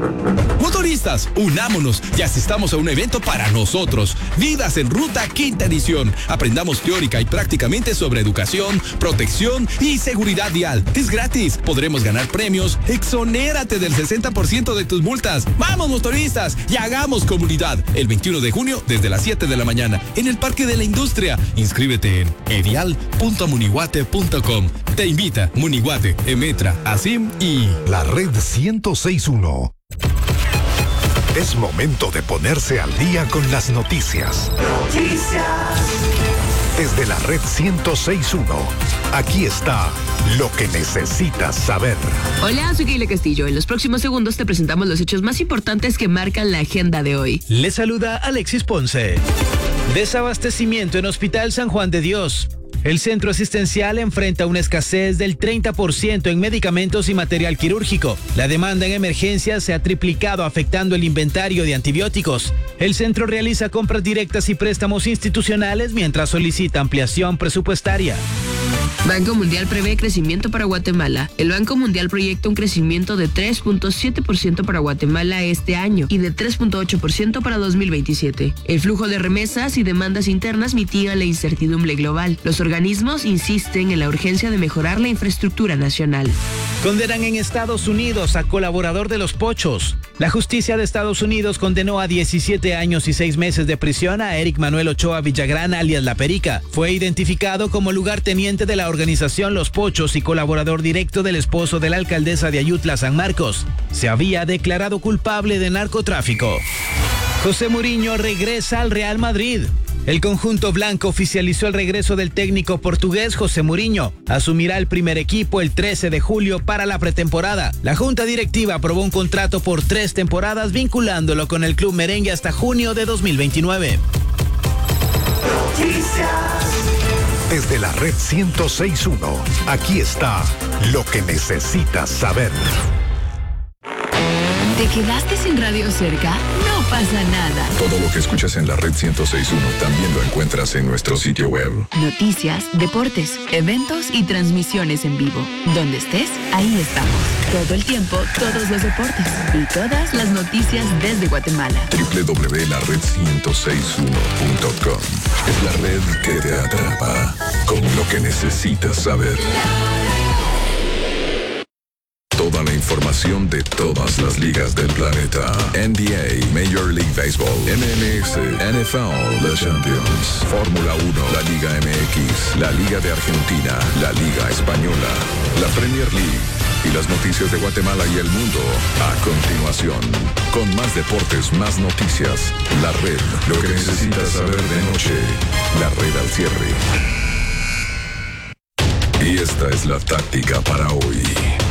Motoristas, unámonos y asistamos a un evento para nosotros. Vidas en Ruta, quinta edición. Aprendamos teórica y prácticamente sobre educación, protección y seguridad vial. Es gratis. Podremos ganar premios. Exonérate del 60% de tus multas. ¡Vamos, motoristas! Y hagamos comunidad. El 21 de junio, desde las 7 de la mañana, en el Parque de la Industria. Inscríbete en edial.munihuate.com. Te invita Munihuate, Emetra, ASIM y la Red 106.1. Es momento de ponerse al día con las noticias. Desde la Red 106.1, aquí está lo que necesitas saber. Hola, soy Keila Castillo. En los próximos segundos te presentamos los hechos más importantes que marcan la agenda de hoy. Le saluda Alexis Ponce. Desabastecimiento en Hospital San Juan de Dios. El centro asistencial enfrenta una escasez del 30% en medicamentos y material quirúrgico. La demanda en emergencias se ha triplicado, afectando el inventario de antibióticos. El centro realiza compras directas y préstamos institucionales mientras solicita ampliación presupuestaria. Banco Mundial prevé crecimiento para Guatemala. El Banco Mundial proyecta un crecimiento de 3.7% para Guatemala este año y de 3.8% para 2027. El flujo de remesas y demandas internas mitigan la incertidumbre global. Los organismos insisten en la urgencia de mejorar la infraestructura nacional. Condenan en Estados Unidos a colaborador de los Pochos. La justicia de Estados Unidos condenó a 17 años y 6 meses de prisión a Eric Manuel Ochoa Villagrán, alias La Perica. Fue identificado como lugarteniente de la organización Los Pochos y colaborador directo del esposo de la alcaldesa de Ayutla, San Marcos. Se había declarado culpable de narcotráfico. José Mourinho regresa al Real Madrid. El conjunto blanco oficializó el regreso del técnico portugués José Mourinho. Asumirá el primer equipo el 13 de julio para la pretemporada. La junta directiva aprobó un contrato por 3 temporadas vinculándolo con el club merengue hasta junio de 2029. Desde la Red 106.1, aquí está lo que necesitas saber. ¿Te quedaste sin radio cerca? No pasa nada. Todo lo que escuchas en la Red 106.1 también lo encuentras en nuestro sitio web. Noticias, deportes, eventos y transmisiones en vivo. Donde estés, ahí estamos. Todo el tiempo, todos los deportes y todas las noticias desde Guatemala. www.lared1061.com es la red que te atrapa con lo que necesitas saber. Toda la información de todas las ligas del planeta. NBA, Major League Baseball, MLX, NFL, The Champions, Fórmula 1, la Liga MX, la Liga de Argentina, la Liga Española, la Premier League y las noticias de Guatemala y el mundo. A continuación, con más deportes, más noticias. La Red, lo que necesitas saber de noche. La Red al cierre. Y esta es la táctica para hoy.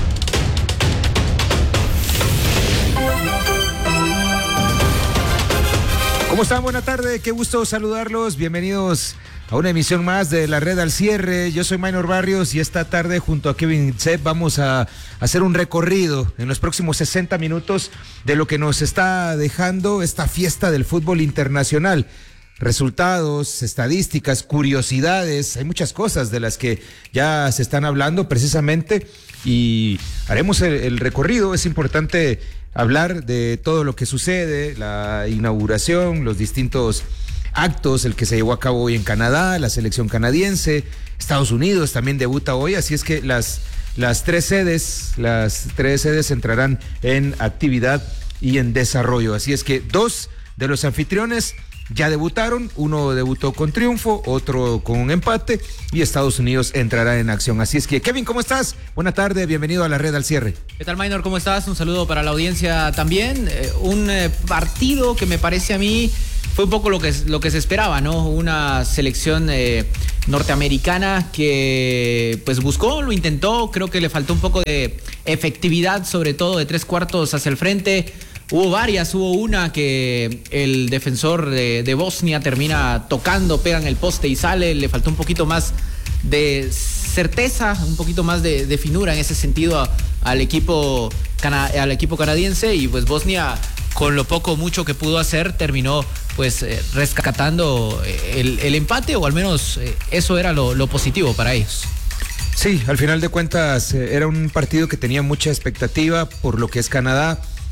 ¿Cómo están? Buena tarde, qué gusto saludarlos. Bienvenidos a una emisión más de La Red al Cierre. Yo soy Maynor Barrios y esta tarde junto a Kevin Sepp vamos a hacer un recorrido en los próximos 60 minutos de lo que nos está dejando esta fiesta del fútbol internacional. Resultados, estadísticas, curiosidades, hay muchas cosas de las que ya se están hablando precisamente y haremos el recorrido. Es importante hablar de todo lo que sucede, la inauguración, los distintos actos, el que se llevó a cabo hoy en Canadá, la selección canadiense, Estados Unidos también debuta hoy, así es que las tres sedes entrarán en actividad y en desarrollo, así es que 2 de los anfitriones ya debutaron, uno debutó con triunfo, otro con un empate y Estados Unidos entrará en acción. Así es que, Kevin, ¿cómo estás? Buena tarde, bienvenido a La Red al Cierre. ¿Qué tal, Maynor? ¿Cómo estás? Un saludo para la audiencia también. Un partido que me parece a mí fue un poco lo que se esperaba, ¿no? Una selección norteamericana que pues buscó, lo intentó, creo que le faltó un poco de efectividad, sobre todo de 3/4 hacia el frente. Hubo una que el defensor de Bosnia termina tocando, pega en el poste y sale, le faltó un poquito más de certeza, un poquito más de finura en ese sentido al equipo canadiense, y pues Bosnia, con lo poco o mucho que pudo hacer, terminó pues rescatando el empate, o al menos eso era lo positivo para ellos. Sí, al final de cuentas era un partido que tenía mucha expectativa por lo que es Canadá.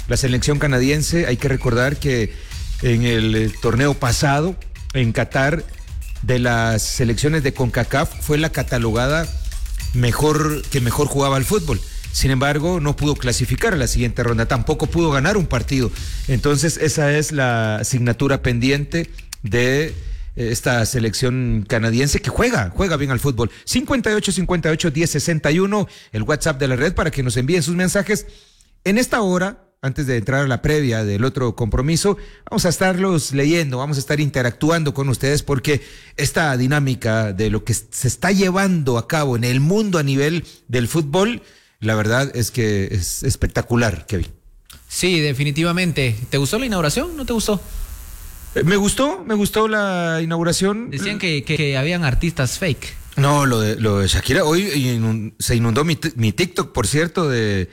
la selección canadiense. Hay que recordar que en el torneo pasado, en Qatar, de las selecciones de CONCACAF, fue la catalogada mejor jugaba al fútbol. Sin embargo, no pudo clasificar a la siguiente ronda, tampoco pudo ganar un partido. Entonces, esa es la asignatura pendiente de esta selección canadiense que juega bien al fútbol. 58-58-10-61, el WhatsApp de la red para que nos envíen sus mensajes. En esta hora, antes de entrar a la previa del otro compromiso, vamos a estarlos leyendo, vamos a estar interactuando con ustedes porque esta dinámica de lo que se está llevando a cabo en el mundo a nivel del fútbol, la verdad es que es espectacular, Kevin. Sí, definitivamente. ¿Te gustó la inauguración? ¿No te gustó? Me gustó la inauguración. Decían que habían artistas fake. No, lo de Shakira, hoy se inundó mi TikTok, por cierto, de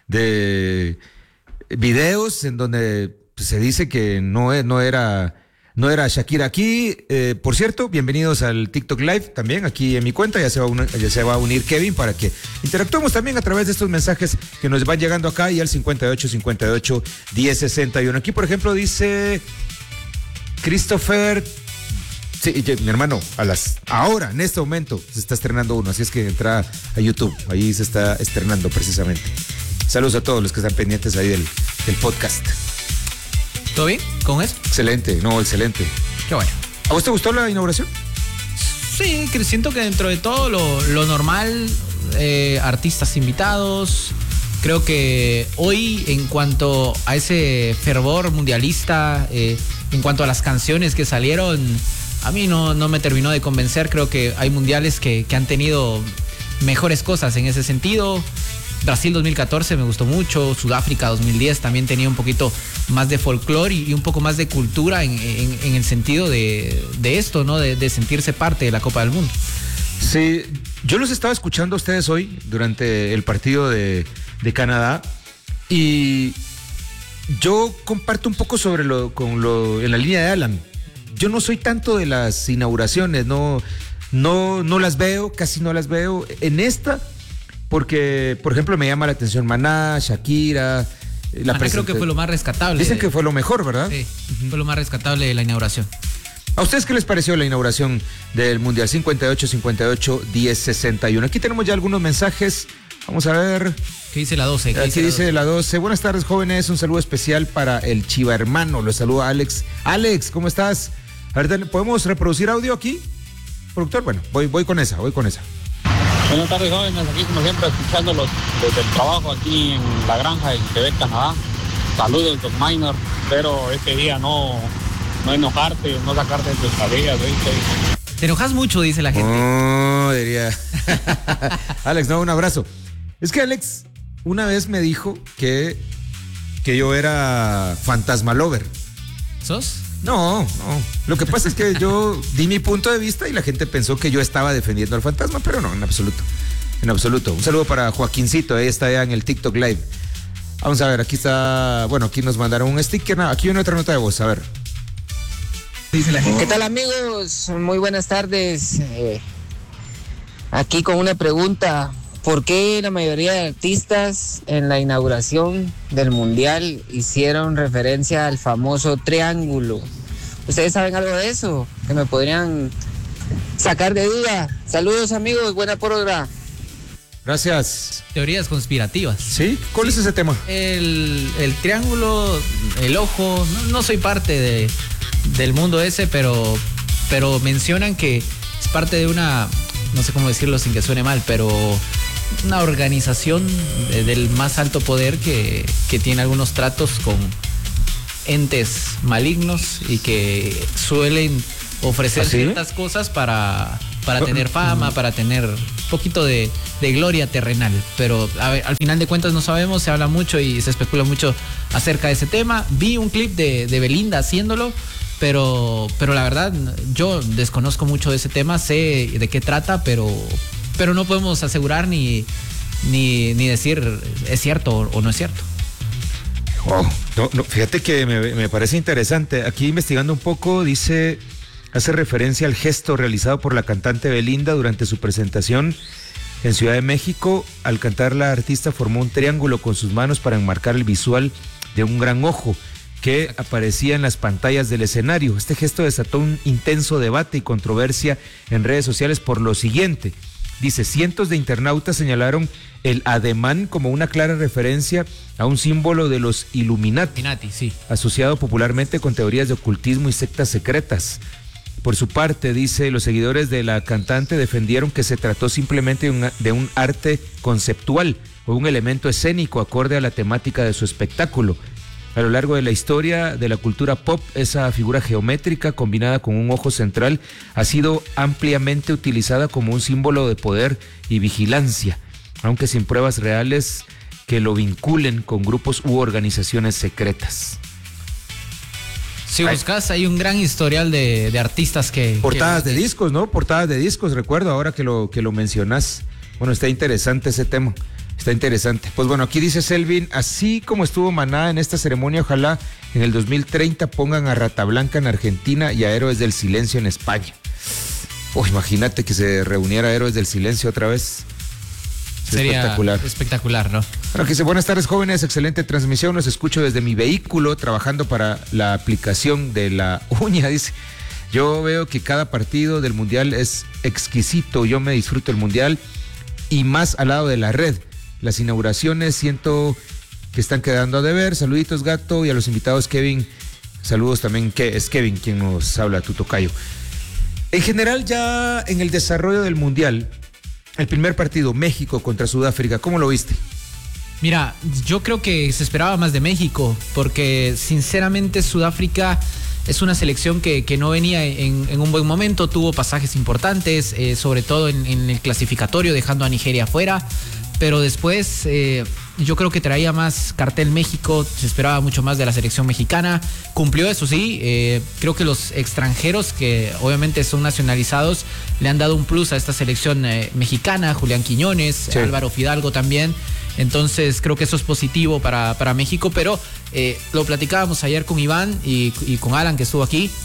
videos en donde se dice que no era Shakira aquí. Por cierto, bienvenidos al TikTok Live también aquí en mi cuenta. Ya se va a unir Kevin para que interactuemos también a través de estos mensajes que nos van llegando acá y al 58-58-10-61. Aquí, por ejemplo, dice Christopher. Sí, mi hermano, ahora, en este momento, se está estrenando uno, así es que entra a YouTube, ahí se está estrenando precisamente. Saludos a todos los que están pendientes ahí del podcast. ¿Todo bien con eso? Excelente. Qué bueno. ¿A vos te gustó la inauguración? Sí, siento que dentro de todo lo normal, artistas invitados. Creo que hoy, en cuanto a ese fervor mundialista, en cuanto a las canciones que salieron, a mí no me terminó de convencer. Creo que hay mundiales que han tenido mejores cosas en ese sentido. Brasil 2014 me gustó mucho, Sudáfrica 2010 también tenía un poquito más de folclore y un poco más de cultura en el sentido de esto, ¿no? De sentirse parte de la Copa del Mundo. Sí, yo los estaba escuchando a ustedes hoy durante el partido de Canadá y yo comparto un poco sobre en la línea de Alan. Yo no soy tanto de las inauguraciones, no las veo, casi no las veo. En esta, porque, por ejemplo, me llama la atención Maná, Shakira. Creo que fue lo más rescatable. Dicen que fue lo mejor, ¿verdad? Sí, fue lo más rescatable de la inauguración. ¿A ustedes qué les pareció la inauguración del Mundial? 58-58-10-61. Aquí tenemos ya algunos mensajes. Vamos a ver. ¿Qué dice la 12? Aquí dice la 12. Buenas tardes, jóvenes. Un saludo especial para el Chiva hermano. Lo saluda Alex. Alex, ¿cómo estás? A ver, ¿podemos reproducir audio aquí? Productor, bueno, voy con esa. Buenas tardes, jóvenes, aquí como siempre escuchándolos desde el trabajo aquí en la granja en Quebec, Canadá. Saludos, don Minor, pero este día no enojarte, no sacarte de tus tareas, ¿viste? Te enojas mucho, dice la gente. No, diría. Alex, no, un abrazo. Es que Alex una vez me dijo que yo era fantasma lover. ¿Sos? No. Lo que pasa es que yo di mi punto de vista y la gente pensó que yo estaba defendiendo al fantasma, pero no, en absoluto. Un saludo para Joaquincito, ahí está ya en el TikTok Live. Vamos a ver, aquí está, bueno, aquí nos mandaron un sticker, aquí una otra nota de voz, a ver. ¿Qué tal, amigos? Muy buenas tardes. Aquí con una pregunta. ¿Por qué la mayoría de artistas en la inauguración del Mundial hicieron referencia al famoso triángulo? ¿Ustedes saben algo de eso? Que me podrían sacar de duda. Saludos, amigos. Buena programa. Gracias. Teorías conspirativas. ¿Sí? ¿Cuál es ese tema? El triángulo, el ojo. No soy parte del mundo ese, pero mencionan que es parte de una, no sé cómo decirlo sin que suene mal, pero una organización del más alto poder que tiene algunos tratos con entes malignos y que suelen ofrecer ciertas cosas para tener fama, para tener un poquito de gloria terrenal. Pero a ver, al final de cuentas no sabemos, se habla mucho y se especula mucho acerca de ese tema. Vi un clip de Belinda haciéndolo, pero la verdad yo desconozco mucho de ese tema, sé de qué trata, pero no podemos asegurar ni decir es cierto o no es cierto. Oh, no, fíjate que me parece interesante. Aquí investigando un poco, hace referencia al gesto realizado por la cantante Belinda durante su presentación en Ciudad de México. Al cantar, la artista formó un triángulo con sus manos para enmarcar el visual de un gran ojo que aparecía en las pantallas del escenario. Este gesto desató un intenso debate y controversia en redes sociales por lo siguiente. Dice, cientos de internautas señalaron el ademán como una clara referencia a un símbolo de los Illuminati, sí, asociado popularmente con teorías de ocultismo y sectas secretas. Por su parte, dice, los seguidores de la cantante defendieron que se trató simplemente de un arte conceptual o un elemento escénico acorde a la temática de su espectáculo. A lo largo de la historia de la cultura pop, esa figura geométrica combinada con un ojo central ha sido ampliamente utilizada como un símbolo de poder y vigilancia, aunque sin pruebas reales que lo vinculen con grupos u organizaciones secretas. Si buscas, hay un gran historial de artistas que... Portadas de discos, ¿no? Portadas de discos, recuerdo ahora que lo mencionas. Bueno, está interesante ese tema. Está interesante. Pues bueno, aquí dice Selvin, así como estuvo Maná en esta ceremonia, ojalá en el 2030 pongan a Rata Blanca en Argentina y a Héroes del Silencio en España. Imagínate que se reuniera Héroes del Silencio otra vez. Sería espectacular, ¿no? Bueno, que dice, buenas tardes jóvenes, excelente transmisión, los escucho desde mi vehículo, trabajando para la aplicación de la uña, dice. Yo veo que cada partido del Mundial es exquisito, yo me disfruto el Mundial y más al lado de la red. Las inauguraciones siento que están quedando a deber. Saluditos, gato, y a los invitados, Kevin. Saludos también, que es Kevin quien nos habla, tu tocayo. En general, ya en el desarrollo del Mundial, el primer partido, México contra Sudáfrica, ¿cómo lo viste? Mira, yo creo que se esperaba más de México, porque sinceramente Sudáfrica es una selección que no venía en un buen momento, tuvo pasajes importantes, sobre todo en el clasificatorio, dejando a Nigeria afuera. Pero después yo creo que traía más cartel México, se esperaba mucho más de la selección mexicana, cumplió eso sí, creo que los extranjeros que obviamente son nacionalizados le han dado un plus a esta selección mexicana, Julián Quiñones, sí. Álvaro Fidalgo también, entonces creo que eso es positivo para México, pero lo platicábamos ayer con Iván y con Alan que estuvo aquí,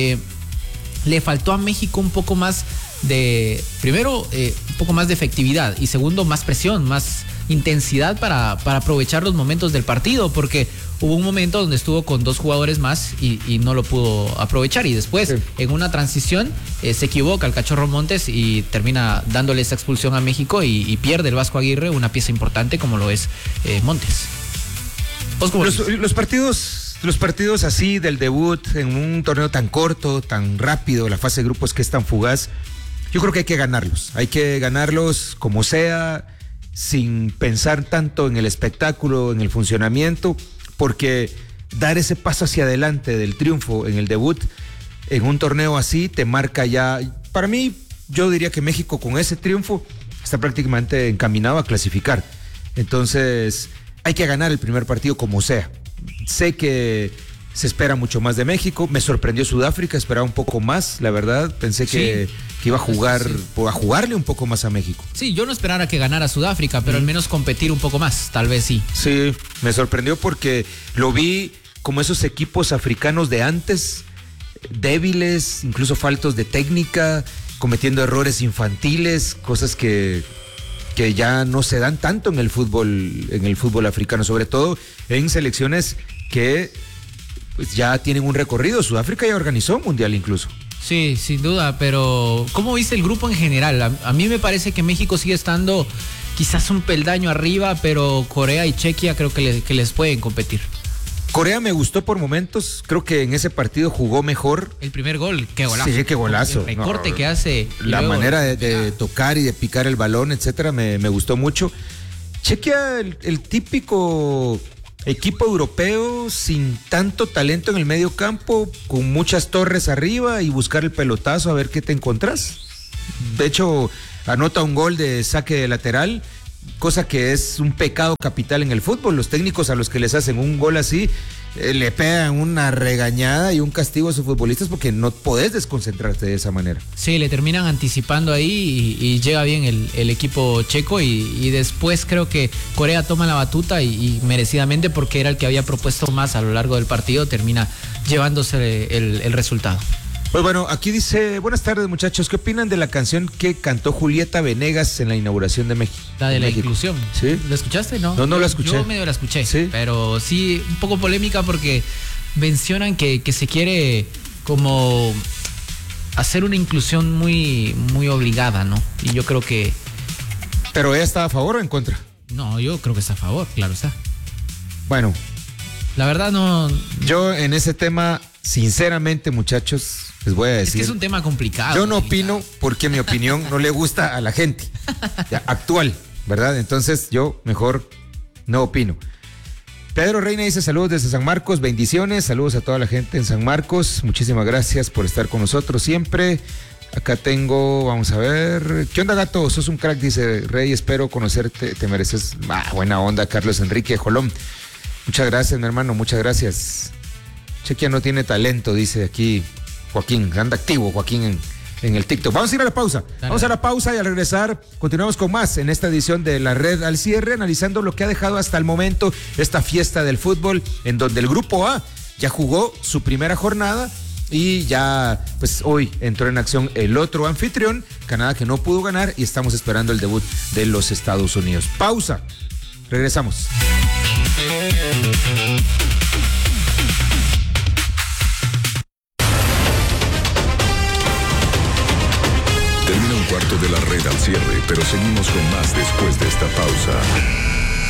le faltó a México un poco más primero, un poco más de efectividad y segundo, más presión, más intensidad para aprovechar los momentos del partido, porque hubo un momento donde estuvo con 2 jugadores más y no lo pudo aprovechar y después sí. En una transición se equivoca el Cachorro Montes y termina dándole esa expulsión a México y pierde el Vasco Aguirre una pieza importante como lo es Montes. Los partidos así del debut en un torneo tan corto, tan rápido, la fase de grupos que es tan fugaz, yo creo que hay que ganarlos como sea, sin pensar tanto en el espectáculo, en el funcionamiento, porque dar ese paso hacia adelante del triunfo en el debut, en un torneo así, te marca ya, para mí, yo diría que México con ese triunfo está prácticamente encaminado a clasificar. Entonces, hay que ganar el primer partido como sea. Sé que se espera mucho más de México, me sorprendió Sudáfrica, esperaba un poco más, la verdad, pensé que iba a jugarle un poco más a México. Sí, yo no esperara que ganara Sudáfrica, pero al menos competir un poco más, tal vez sí. Sí, me sorprendió porque lo vi como esos equipos africanos de antes, débiles, incluso faltos de técnica, cometiendo errores infantiles, cosas que ya no se dan tanto en el fútbol africano, sobre todo en selecciones que pues ya tienen un recorrido. Sudáfrica ya organizó un mundial incluso. Sí, sin duda, pero ¿cómo viste el grupo en general? A mí me parece que México sigue estando quizás un peldaño arriba, pero Corea y Chequia creo que les pueden competir. Corea me gustó por momentos, creo que en ese partido jugó mejor. El primer gol, qué golazo. Sí, qué golazo. El recorte que hace. La manera de tocar y de picar el balón, etcétera, me gustó mucho. Chequia el típico equipo europeo sin tanto talento en el medio campo, con muchas torres arriba y buscar el pelotazo a ver qué te encontrás. De hecho, anota un gol de saque de lateral, cosa que es un pecado capital en el fútbol. Los técnicos a los que les hacen un gol así le pegan una regañada y un castigo a sus futbolistas porque no podés desconcentrarte de esa manera. Sí, le terminan anticipando ahí y llega bien el equipo checo y después creo que Corea toma la batuta y merecidamente, porque era el que había propuesto más a lo largo del partido, termina llevándose el resultado. Pues bueno, aquí dice, buenas tardes muchachos, ¿qué opinan de la canción que cantó Julieta Venegas en la inauguración de México? La de la inclusión. ¿Sí? ¿La escuchaste? No, no la escuché. Yo medio la escuché, ¿Sí? Pero sí, un poco polémica porque mencionan que se quiere como hacer una inclusión muy, muy obligada, ¿no? Y yo creo que... ¿Pero ella está a favor o en contra? No, yo creo que está a favor, claro está. Bueno. La verdad no... Yo en ese tema, sinceramente muchachos, les voy a decir... Es que es un tema complicado. Yo no opino porque mi opinión no le gusta a la gente actual, ¿verdad? Entonces yo mejor no opino. Pedro Reina dice saludos desde San Marcos, bendiciones, saludos a toda la gente en San Marcos, muchísimas gracias por estar con nosotros siempre. Acá tengo, vamos a ver, ¿qué onda gato? Sos un crack, dice Rey, espero conocerte, te mereces, buena onda, Carlos Enrique Jolón. Muchas gracias, mi hermano, muchas gracias. Chequia no tiene talento, dice aquí Joaquín, anda activo Joaquín en el TikTok. Vamos a ir a la pausa. Dale. Vamos a la pausa y al regresar continuamos con más en esta edición de La Red al Cierre, analizando lo que ha dejado hasta el momento esta fiesta del fútbol, en donde el Grupo A ya jugó su primera jornada y ya pues hoy entró en acción el otro anfitrión, Canadá, que no pudo ganar, y estamos esperando el debut de los Estados Unidos. Pausa. Regresamos. Termina un cuarto de La Red al Cierre, pero seguimos con más después de esta pausa.